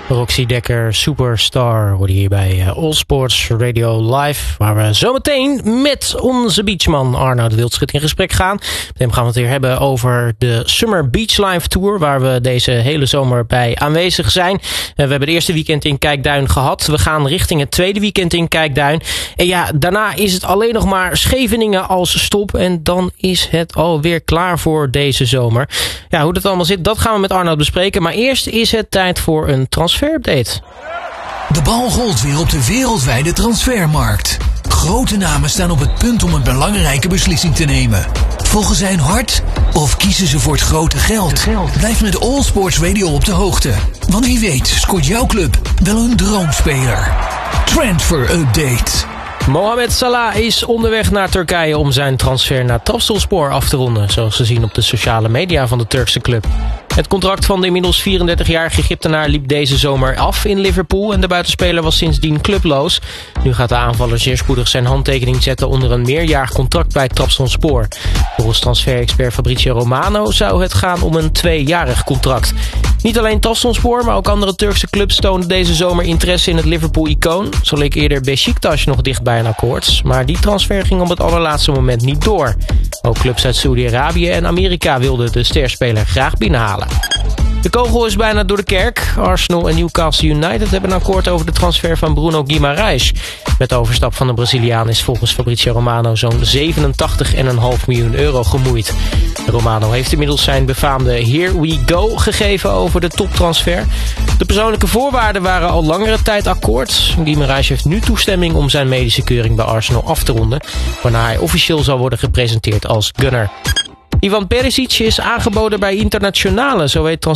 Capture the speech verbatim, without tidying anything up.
Roxy Dekker, Superstar, hoorde hier bij All Sports Radio Live. Waar we zometeen met onze beachman Arnoud Wildschut in gesprek gaan. Met hem gaan we het weer hebben over de Summer Beach Live Tour. Waar we deze hele zomer bij aanwezig zijn. We hebben het eerste weekend in Kijkduin gehad. We gaan richting het tweede weekend in Kijkduin. En ja, daarna is het alleen nog maar Scheveningen als stop. En dan is het alweer klaar voor deze zomer. Ja, hoe dat allemaal zit, dat gaan we met Arnoud bespreken. Maar eerst is het tijd voor een transferupdate. De bal rolt weer op de wereldwijde transfermarkt. Grote namen staan op het punt om een belangrijke beslissing te nemen. Volgen zij hun hart of kiezen ze voor het grote geld? Blijf met All Sports Radio op de hoogte. Want wie weet scoort jouw club wel een droomspeler. Transfer Update. Mohamed Salah is onderweg naar Turkije om zijn transfer naar Trabzonspor af te ronden, zoals te zien op de sociale media van de Turkse club. Het contract van de inmiddels vierendertigjarige Egyptenaar liep deze zomer af in Liverpool en de buitenspeler was sindsdien clubloos. Nu gaat de aanvaller zeer spoedig zijn handtekening zetten onder een meerjarig contract bij Trabzonspor. Volgens transfer-expert Fabrizio Romano zou het gaan om een tweejarig contract. Niet alleen Trabzonspor, maar ook andere Turkse clubs toonden deze zomer interesse in het Liverpool-icoon. Zo leek eerder Beşiktaş nog dicht bij een akkoord, maar die transfer ging op het allerlaatste moment niet door. Ook clubs uit Saudi-Arabië en Amerika wilden de sterspeler graag binnenhalen. De kogel is bijna door de kerk. Arsenal en Newcastle United hebben een akkoord over de transfer van Bruno Guimarães. Met de overstap van de Braziliaan is volgens Fabrizio Romano zo'n zevenentachtig komma vijf miljoen euro gemoeid. Romano heeft inmiddels zijn befaamde Here We Go gegeven over de toptransfer. De persoonlijke voorwaarden waren al langere tijd akkoord. Guimarães heeft nu toestemming om zijn medische keuring bij Arsenal af te ronden, waarna hij officieel zal worden gepresenteerd als gunner. Ivan Perisic is aangeboden bij Internazionale, zo weet